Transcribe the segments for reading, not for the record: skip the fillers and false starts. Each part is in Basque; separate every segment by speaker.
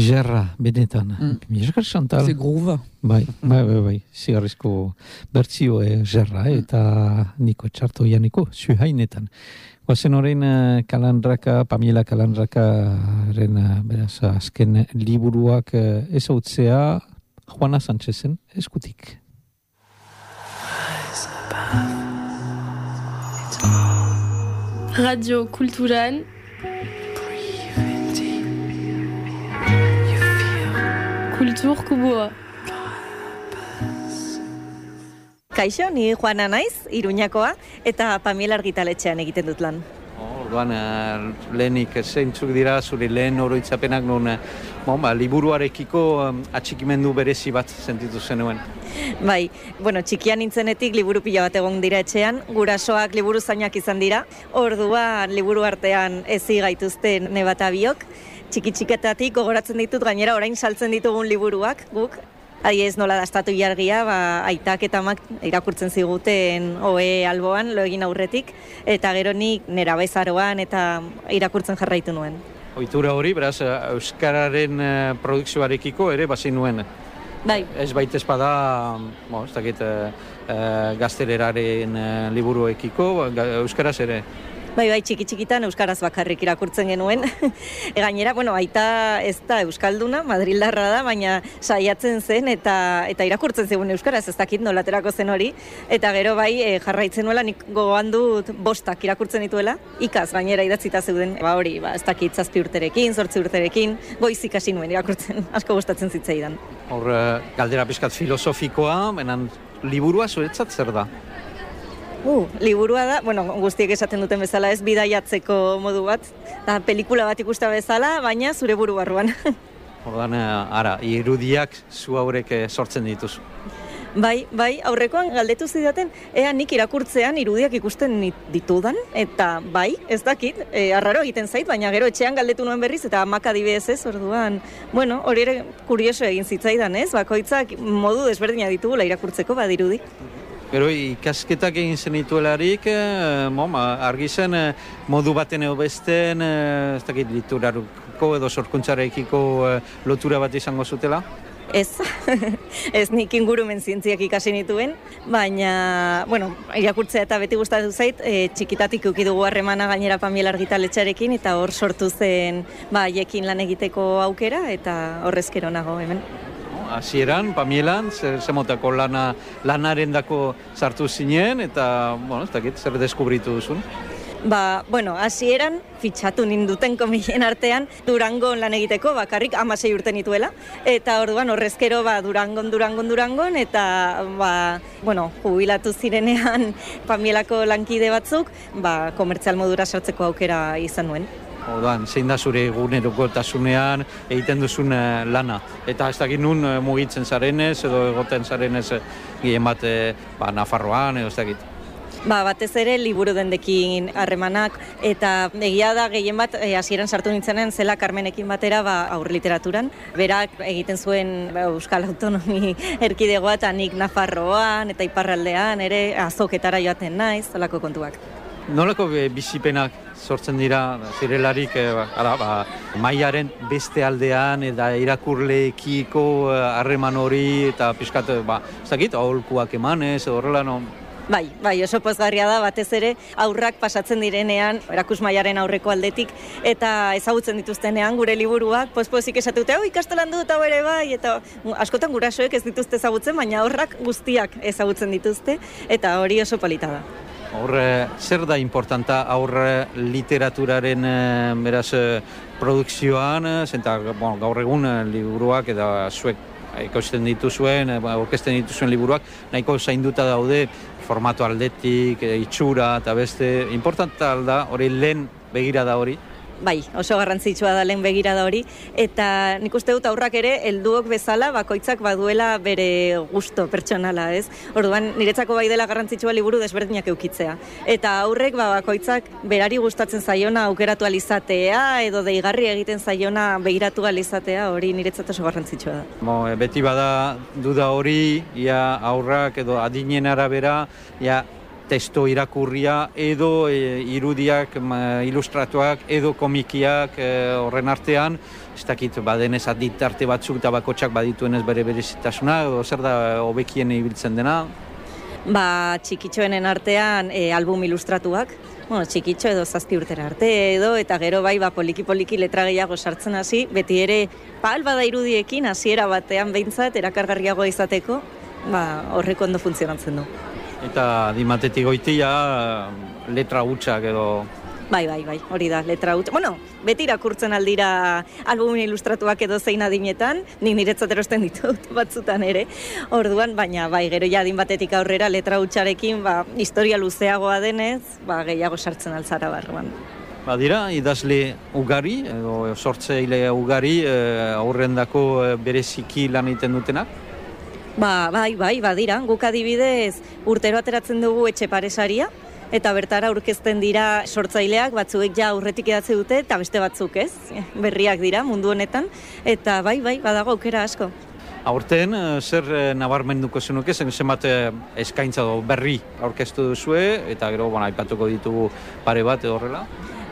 Speaker 1: Gerra, benetan. Miskar Chantal.
Speaker 2: Ze groove.
Speaker 1: Bai. Zigarrizko bertzio Gerra, eta niko txarto janiko, zuhainetan. Guazen horrein Pamela Kalandraka beraz, azken liburuak ezautzea Juana Sánchezen eskutik.
Speaker 3: Radio Kulturan Kultur Kubua.
Speaker 4: Kaixo, ni Juana naiz, Iruñakoa, eta Pamela Argitaletxean egiten dut lan.
Speaker 1: Orduan, lehenik zeintzuk dira zure lehen oroitzapenak non liburuarekiko atxikimendu berezi bat sentitu zenuen.
Speaker 4: Bai, txikian nintzenetik liburu pila bat egon dira etxean, gurasoak liburu zainak izan dira, orduan liburu artean ezi gaituzte nebata biok, txiki-txiketatik gogoratzen ditut gainera orain saltzen ditugun liburuak, guk, adiez nola dastatu jargia, aitak eta amak irakurtzen ziguten oe alboan, lo egin aurretik, eta gero nik nera bezaroan eta irakurtzen jarraitu nuen.
Speaker 1: Ohitura hori, beraz, euskararen produkzioarekiko ere bazin nuen.
Speaker 4: Bai.
Speaker 1: Ez baita espada, ez dakit, gazteleraren liburuekiko, euskaraz ere.
Speaker 4: Bai, txiki-txikitan euskaraz bakarrik irakurtzen genuen. Gainera, aita ez da euskalduna, madrildarra da, baina saiatzen zen eta irakurtzen zegoen euskaraz, ez dakit nolaterako zen hori. Eta gero jarraitzen nuela, nik gogoan dut 5 irakurtzen dituela, ikaz gainera idatzita zeuden. Ez dakit 7 urterekin, 8 urterekin, goizik hasi nuen irakurtzen, asko gustatzen zitzaidan.
Speaker 1: Hor, galdera pizkat filosofikoa, benan liburua zuretzat zer da?
Speaker 4: Liburua da, guztiek esaten duten bezala ez bidaiatzeko modu bat, da pelikula bat ikusta bezala, baina zure buru barruan.
Speaker 1: Ordan, irudiak zu haurek sortzen dituzu.
Speaker 4: Bai, aurrekoan galdetu zidaten, ea nik irakurtzean irudiak ikusten ditudan, eta bai, ez dakit, arraro egiten zait, baina gero etxean galdetu nuen berriz, eta amak adibidez ez, orduan, hori ere kurioso egin zitzaidan ez, bakoitzak modu desberdina ditugula irakurtzeko badirudi.
Speaker 1: Gero ikasketak egin zenituelarik, argi zen modu baten edo besten, ez dakit literaruko edo sorkuntzarekiko lotura bat izango zutela?
Speaker 4: Ez, ez nik ingurumen zientziak ikasi nituen, baina, irakurtzea eta beti gustatu zait, txikitatik ukidugu harremana gainera Pamela Argitaletxearekin, eta hor sortu zen haiekin lan egiteko aukera, eta horrezkero nago hemen.
Speaker 1: Hasieran, Pamelan, zemotako lanaren dako sartu zinen, eta, ez dakit, zer deskubritu duzun?
Speaker 4: Hasieran, fitxatu ninduten komilien artean, Durangon lan egiteko, bakarrik 16 urte nituela, eta orduan horrezkero Durangon, eta, jubilatu zirenean Pamelako lankide batzuk, komertzial modura sartzeko aukera izan nuen.
Speaker 1: Orduan, zein da zure egunerokotasunean egiten duzun lana? Eta ez dakit nun mugitzen zarenez edo egoten zarenez gehien bat Nafarroan edo ez dakit?
Speaker 4: Batez ere liburu dendekin harremanak, eta egia da gehien bat hasieran sartu nintzenen zela Carmenekin batera aur literaturan. Berak egiten zuen Euskal Autonomi erkidegoa eta nik Nafarroan eta iparraldean ere azoketara joaten naiz, holako kontuak.
Speaker 1: Nolako bizipenak sortzen dira zirelarik mailaren beste aldean eta irakurleekiko harreman hori eta pixkat, ez dakit, aholkuak emanez edo horrela, no?
Speaker 4: Bai, oso pozgarria da, batez ere aurrak pasatzen direnean, erakusmailaren aurreko aldetik, eta ezagutzen dituztenean gure liburuak, pospozik esatute, ikastolan dut hau ere bai, eta askotan gurasoek ez dituzte ezagutzen, baina aurrak guztiak ezagutzen dituzte, eta hori oso polita da.
Speaker 1: Zer da importanta literaturaren produkzioan, zenta gaur egun liburuak eta zuek ikusten dituzuen, aurkezten dituzuen liburuak, nahiko zainduta daude formato aldetik, itxura eta beste, importanta da hori lehen begirada hori?
Speaker 4: Bai, oso garrantzitsua da lehen begirada hori, eta nik uste dut aurrak ere helduok bezala bakoitzak baduela bere gusto pertsonala, ez? Orduan niretzako bai dela garrantzitsua liburu desberdinak edukitzea. Eta aurrek bakoitzak berari gustatzen zaiona aukeratu alizatea edo deigarri egiten zaiona begiratu alizatea, hori niretzat oso garrantzitsua da.
Speaker 1: Beti bada duda hori, ia aurrak edo adinen arabera, ia testo irakurria edo irudiak ilustratuak edo komikiak horren artean, ez dakit badenez aditarte batzuk eta bakotxak badituenez bere berezitasuna, edo zer da hobekien ibiltzen dena?
Speaker 4: Txikitxoenen artean album ilustratuak, txikitxo edo 7 urtera arte edo, eta gero bai poliki-poliki letra gehiago sartzen hasi, beti ere bada irudiekin hasiera batean behintzat erakargarriagoa izateko, horrek ondo funtzionatzen du.
Speaker 1: Eta dimatetik goitia letra hutsak edo...
Speaker 4: Bai, hori da, letra hutsak. Beti irakurtzen aldira albumin ilustratuak edo zein adinetan, niretzat erosten ditut batzutan ere. Orduan, baina gero ja adin batetik aurrera letra hutsarekin, historia luzeagoa denez, gehiago sartzen altzara barruan.
Speaker 1: Badira, idazle ugari, edo sortzaile ugari, aurrendako bereziki lan egiten dutenak?
Speaker 4: Badira. Guk adibidez urtero ateratzen dugu Etxepare saria, eta bertara aurkezten dira sortzaileak, batzuek ja aurretik idatzi dute, eta beste batzuk ez, berriak dira mundu honetan, eta badago aukera asko.
Speaker 1: Aurten, zer nabarmenduko zenuke, zenbat eskaintza berri aurkeztu duzue, eta gero, aipatuko ditugu pare bat edo horrela?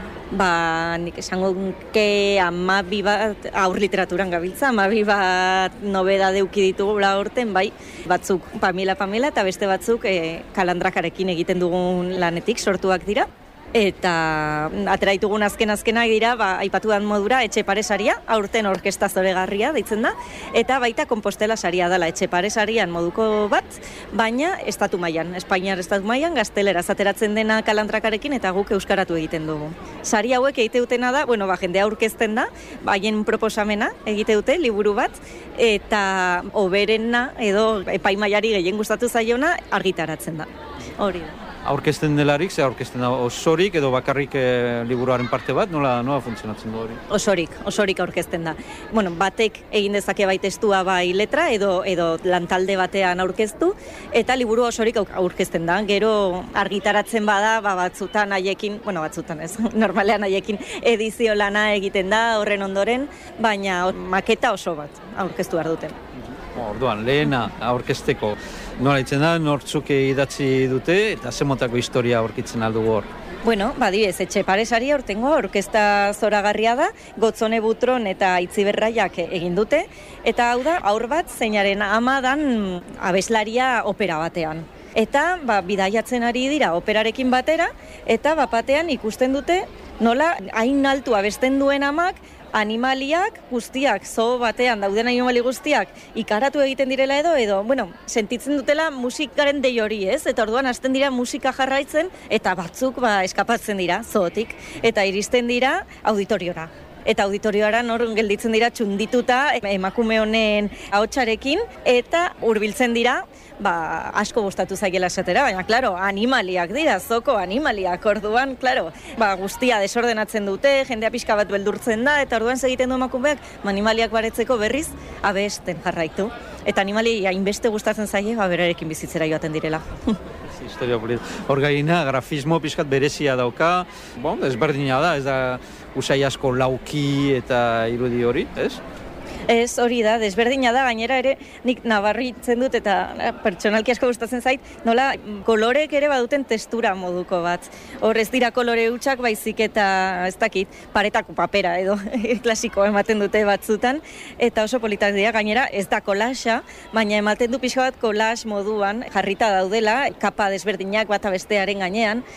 Speaker 4: Nik esango nuke 12 bat aur literaturan gabiltza, 12 bat nobeda deuki ditugu aurten, batzuk Pamela eta beste batzuk kalandrakarekin egiten dugun lanetik sortuak dira. Eta ateraitugun azkenak dira, aipatu dan modura Etxepare saria, aurten orkesta zoregarria deitzen da, eta baita Konpostela saria dela, Etxepare sarian moduko bat, baina estatu mailan, Espainiar estatu mailan, gazteleraz ateratzen dena kalandrakarekin eta guk euskaratu egiten dugu. Sari hauek egite dutena da, jendea aurkezten da, haien proposamena egite dute, liburu bat, eta hoberena edo epaimaiari gehien gustatu zaiona argitaratzen da. Hori da.
Speaker 1: Aurkezten delarik, aurkezten da osorik edo bakarrik liburuaren parte bat, nola funtzionatzen du hori?
Speaker 4: Osorik aurkezten da. Batek egin dezake bai testua bai letra edo lantalde batean aurkeztu, eta liburu osorik aurkezten da. Gero argitaratzen bada, batzutan haiekin, batzutan ez, normalean haiekin edizio lana egiten da horren ondoren, baina maketa oso bat aurkeztu behar duten.
Speaker 1: Orduan, lehena aurkezteko nola itzen da, nortzuk idatzi dute eta zemotako historia aurkitzen aldugu hor?
Speaker 4: Badibez, Etxepare saria urtengo orkesta zoragarria da, Gotzone Butron eta Itziberraiak egin dute, eta hau da, aur bat zeinaren ama dan abeslaria opera batean. Eta bidaiatzen ari dira operarekin batera, eta batean ikusten dute nola hain altu abesten duen amak animaliak guztiak, zo batean dauden animali guztiak ikaratu egiten direla edo, sentitzen dutela musikaren dei hori ez, eta orduan hasten dira musika jarraitzen, eta batzuk eskapatzen dira, zootik, eta iristen dira auditoriora. Eta auditorioara gelditzen dira txundituta emakume honen ahotsarekin, eta hurbiltzen dira, asko gustatu zaiela esatera, baina, klaro, animaliak dira, zoko animaliak, orduan, klaro, guztia desordenatzen dute, jendea pixka bat beldurtzen da, eta orduan segiten du emakumeak, animaliak baretzeko berriz, abesten jarraitu. Eta animalia hainbeste gustatzen zaie, berarekin bizitzera joaten direla.
Speaker 1: Historia polit. Hor gaina, grafismo pixkat berezia dauka, ezberdina da, ez da usai asko lauki eta irudi hori, ez?
Speaker 4: Ez, hori da, desberdina da, gainera ere nik nabarritzen dut eta pertsonalki asko gustatzen zait, nola kolorek ere baduten testura moduko bat. Hor ez dira kolore hutsak, baizik eta ez dakit, paretako papera edo klasiko ematen dute batzutan, eta oso politak dira, gainera ez da kolaxa, baina ematen du pixka bat kolax moduan jarrita daudela, kapa desberdinak bata bestearen gainean,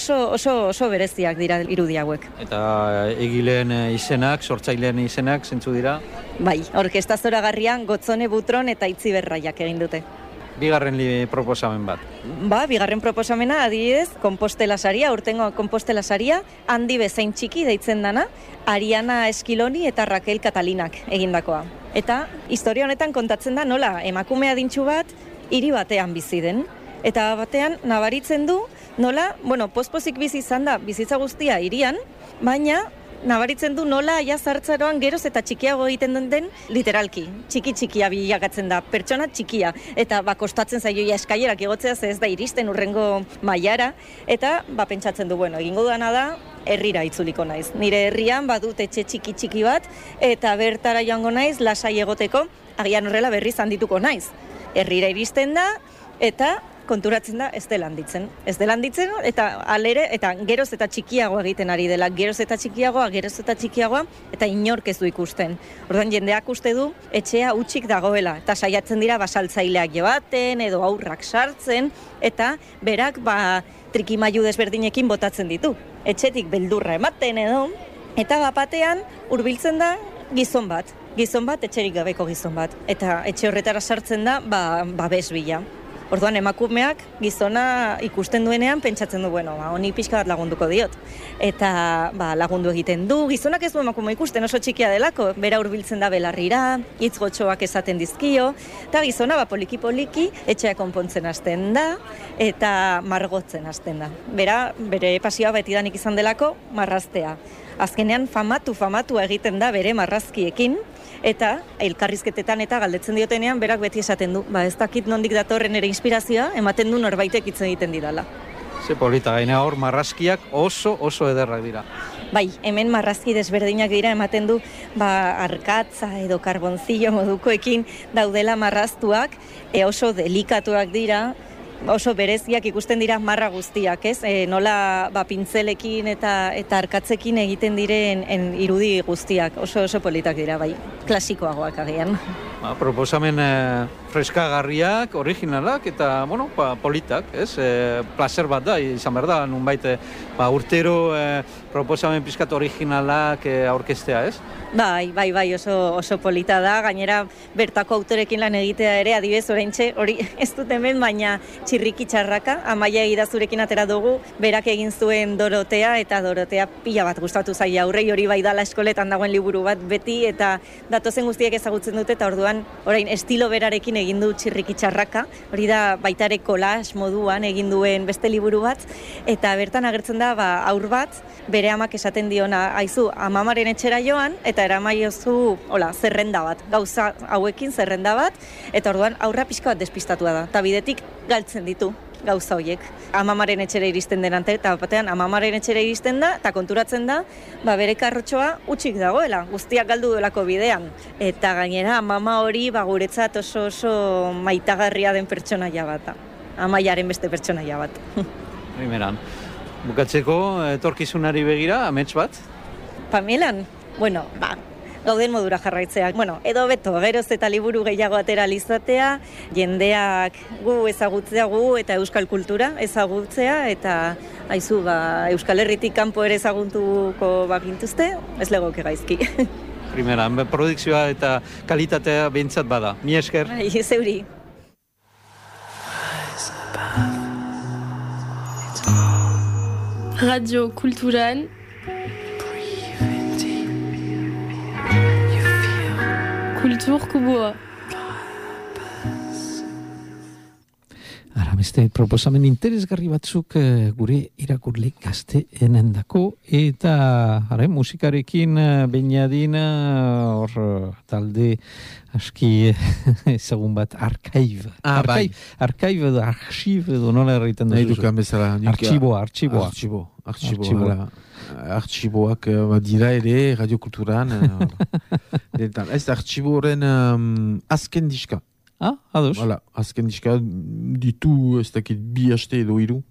Speaker 4: oso bereziak dira irudi hauek.
Speaker 1: Eta egileen izenak, sortzaileen izenak, zentzu dira?
Speaker 4: Bai, orkesta zoragarrian Gotzone Butron eta Itziberraiak egin dute.
Speaker 1: Bigarren proposamen bat.
Speaker 4: Bigarren proposamena, adibidez, Konpostela saria, urtengo Konpostela saria, Handi bezain txiki deitzen dana, Ariana Eskiloni eta Raquel Katalinak egindakoa. Eta historia honetan kontatzen da nola emakume adintsu bat hiri batean bizi den. Eta batean nabaritzen du nola, pospozik bizi izan da bizitza guztia hirian, baina nabaritzen du nola aia zartzaroan geroz eta txikiago egiten den literalki. Txiki-txikia bilakatzen da, pertsona txikia. Eta kostatzen zaioia eskailerak igotzea, ez da iristen urrengo mailara. Eta pentsatzen du, egingo duana da, herrira itzuliko naiz. Nire herrian badut etxe txiki bat, eta bertara joango naiz lasai egoteko, agian horrela berriz handituko naiz. Herrira iristen da, eta konturatzen da ez dela handitzen. Ez dela handitzen eta alere, eta geroz eta txikiagoa egiten ari dela, geroz eta txikiagoa, eta inork ez du ikusten. Orduan jendeak uste du etxea hutsik dagoela, eta saiatzen dira basaltzaileak joaten, edo aurrak sartzen, eta berak trikimailu desberdinekin botatzen ditu. Etxetik beldurra ematen edo, eta bapatean hurbiltzen da gizon bat, etxerik gabeko gizon bat, eta etxe horretara sartzen da babes bila. Orduan emakumeak gizona ikusten duenean pentsatzen du, honi pixka bat lagunduko diot. Eta lagundu egiten du, gizonak ez du emakume ikusten oso txikia delako, bera hurbiltzen da belarrira, hitz gotxoak esaten dizkio, eta gizona poliki-poliki etxea konpontzen hasten da, eta margotzen hasten da. Bere pasioa betidanik izan delako marraztea. Azkenean famatu egiten da bere marrazkiekin, eta elkarrizketetan eta galdetzen diotenean berak beti esaten du, ez dakit nondik datorren ere inspirazioa, ematen du norbaitek hitz egiten didala.
Speaker 1: Ze polita, gaina hor marrazkiak oso ederrak dira.
Speaker 4: Bai, hemen marrazki desberdinak dira, ematen du arkatza edo karbonzillo modukoekin daudela marraztuak, oso delikatuak dira, oso bereziak ikusten dira marra guztiak, ez? Nola pintzelekin eta arkatzekin egiten diren irudi guztiak, oso politak dira, bai, klasikoagoak agian.
Speaker 1: Proposamen freskagarriak, originalak eta, politak, ez? Placer bat da, izan behar da, nunbait urtero proposamen pizkat originalak aurkeztea, ez?
Speaker 4: Bai, oso polita da, gainera bertako autorekin lan egitea ere, adibidez oraintxe, hori ez dut hemen, baina Txirriki Txarraka, Amaia Egidazurekin atera dugu, berak egin zuen Dorotea, eta Dorotea pila bat gustatu zaia aurrei, hori bai dala eskoletan dagoen liburu bat beti, eta datozen guztiek ezagutzen dute, eta orduan orain estilo berarekin egin du Txirriki Txarraka, hori da baitare collage moduan egin duen beste liburu bat, eta bertan agertzen da aur bat, bere amak esaten diona, aizu, amamaren etxera joan, eta eramaiozu, zerrenda bat, gauza hauekin zerrenda bat, eta orduan aurra pixka bat despistatua da, eta bidetik galtzen ditu gauza horiek. Amamaren etxera iristen den ante, eta batean amamaren etxera iristen da, eta konturatzen da, bere karrotxoa hutsik dagoela, guztiak galdu duelako bidean. Eta gainera, amama hori guretzat oso maitagarria den pertsonaia bat. Amaiaren beste pertsonaia bat.
Speaker 1: Primeran. Bukatzeko, etorkizunari begira, amets bat?
Speaker 4: Pamelan? Gauden modura jarraitzea. Edo beto, geroz eta liburu gehiago atera alizatea, jendeak gu ezagutzea eta euskal kultura ezagutzea, eta aizu, Euskal Herritik kanpo ere ezaguntuko bagintuzte, ez legoke gaizki.
Speaker 1: Primeran, produkzioa eta kalitatea behintzat bada. Mi esker?
Speaker 4: Zeuri.
Speaker 3: Radio Kulturan Kulturkubua.
Speaker 1: Beste proposamen interesgarri batzuk gure irakurle gazteenendako, eta musikarekin bainadin hor talde aski ezagun bat Archive edo Archive edo nola erraiten da
Speaker 2: Artxiboak dira ere Radio Kulturan. Ez Artxiboren azken diska.
Speaker 1: Ados.
Speaker 2: Azken diska ditu ez dakit bi haste edo hiru.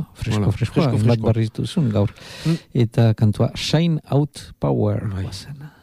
Speaker 1: Fresko, bat barritu zuen gaur. Eta kantua Shine Out Power.